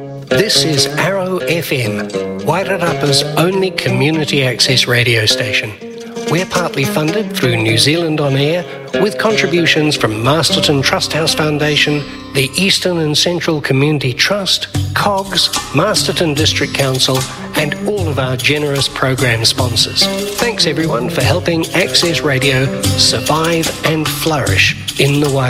This is Arrow FM, Wairarapa's only community access radio station. We're partly funded through New Zealand On Air, with contributions from Masterton Trust House Foundation, the Eastern and Central Community Trust, COGS, Masterton District Council, and all of our generous program sponsors. Thanks everyone for helping Access Radio survive and flourish in the Wairarapa.